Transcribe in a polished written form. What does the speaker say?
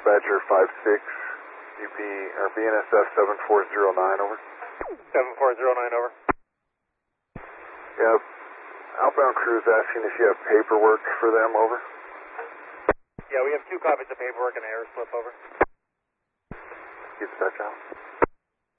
Dispatcher 56, UP, or BNSF 7409, over. 7409, over. Yep. Outbound crew is asking if you have paperwork for them, over. Yeah, we have 2 copies of paperwork and an air slip, over. Dispatch out.